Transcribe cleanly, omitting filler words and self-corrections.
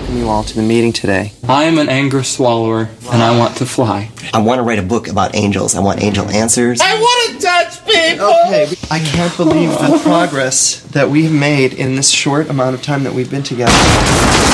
welcome you all to the meeting today. I am an anger swallower, and I want to fly. I want to write a book about angels. I want angel answers. I want to touch people! Okay, I can't believe the progress that we've made in this short amount of time that we've been together.